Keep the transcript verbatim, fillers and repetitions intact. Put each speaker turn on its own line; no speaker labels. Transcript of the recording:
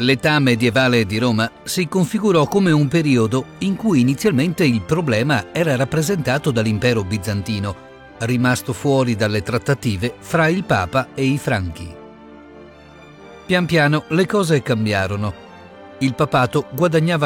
L'età medievale di Roma si configurò come un periodo in cui inizialmente il problema era rappresentato dall'impero bizantino, rimasto fuori dalle trattative fra il Papa e i Franchi. Pian piano le cose cambiarono. Il papato guadagnava